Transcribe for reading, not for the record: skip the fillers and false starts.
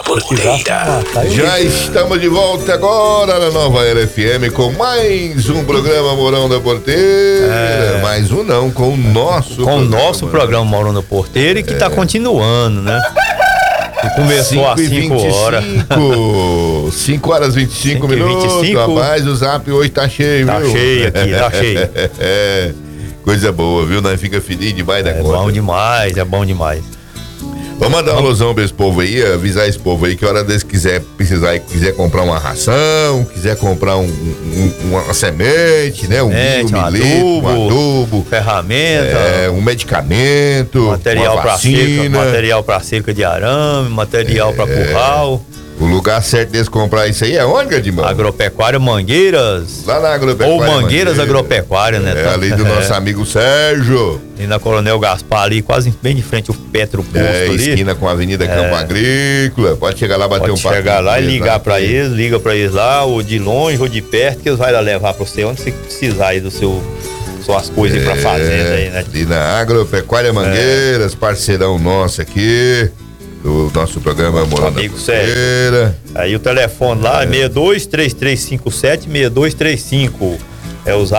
Porteira. Já estamos de volta agora na Nova LFM com mais um programa Morão da Porteira. Mais um não, com o nosso Com o nosso programa Morão da Porteira e que tá continuando, né? Que começou às 5 horas. 5 horas e 25 minutos. 25. Rapaz, o Zap hoje tá cheio, Tá viu? cheio aqui, tá cheio. Coisa boa, viu? Nós fica feliz demais da conta. É bom demais. Vamos mandar uma alusão pra esse povo aí, avisar esse povo aí que a hora deles quiser comprar uma ração, quiser comprar uma semente, né? Um adubo, ferramenta, um medicamento, material para cerca de arame, material para curral. O lugar certo deles comprar isso aí é onde, Gadimão? Agropecuária Mangueiras. Lá na Agropecuária. Ou Mangueiras Agropecuária, né? Ali do nosso amigo Sérgio. E na Coronel Gaspar ali, quase bem de frente ao Petro Posto ali. Esquina com a Avenida Campo Agrícola. Pode chegar lá, bater um papo. Pode chegar lá e liga pra eles lá, ou de longe ou de perto, que eles vão lá levar pra você onde você precisar aí do seu... Suas coisas aí pra fazenda aí, né? Ali na Agropecuária Mangueiras, parceirão nosso aqui. Do nosso programa Morando amigo Sérgio. Aí o telefone lá é 623357-6235. É o